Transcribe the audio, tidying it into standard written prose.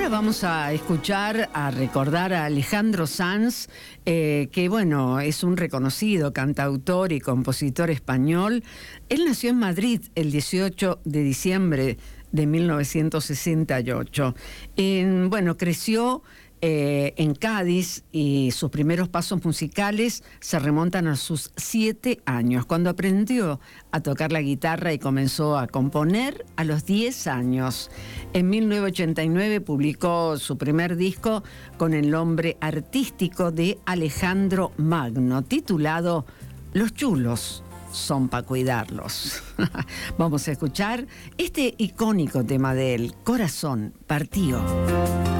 vamos a escuchar, a recordar a Alejandro Sanz, que bueno, es un reconocido cantautor y compositor español. Él nació en Madrid el 18 de diciembre de 1968. Bueno, creció en Cádiz y sus primeros pasos musicales se remontan a sus 7 años, cuando aprendió a tocar la guitarra y comenzó a componer a los 10 años. En 1989 publicó su primer disco con el nombre artístico de Alejandro Magno, titulado Los chulos son para cuidarlos. Vamos a escuchar este icónico tema de él, Corazón Partido.